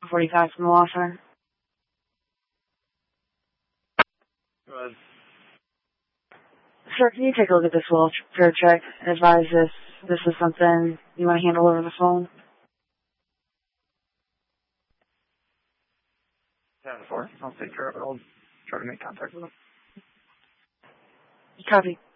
45 from the law firm. Go ahead. Sir, can you take a look at this welfare check and advise if this is something you want to handle over the phone? Yeah, before. I'll take care of it. I'll try to make contact with them. Copy.